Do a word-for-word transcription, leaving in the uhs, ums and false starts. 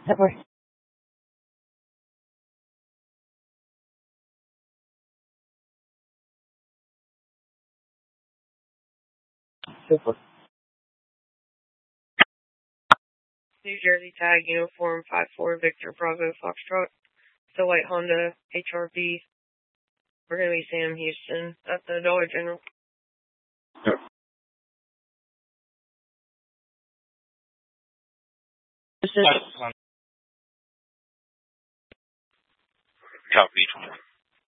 Super. Super. New Jersey tag uniform five four Victor Bravo Foxtrot. It's a white Honda H R V. We're going to be Sam Houston at the Dollar General. Yep. This is Copy.